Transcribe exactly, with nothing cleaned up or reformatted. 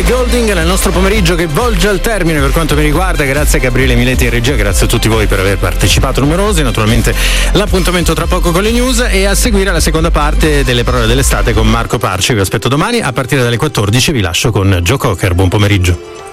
Ellie Goulding nel nostro pomeriggio che volge al termine per quanto mi riguarda. Grazie a Gabriele Mileti in regia, grazie a tutti voi per aver partecipato numerosi. Naturalmente l'appuntamento tra poco con le news e a seguire la seconda parte delle parole dell'estate con Marco Parci. Vi aspetto domani a partire dalle quattordici. Vi lascio con Joe Cocker. Buon pomeriggio.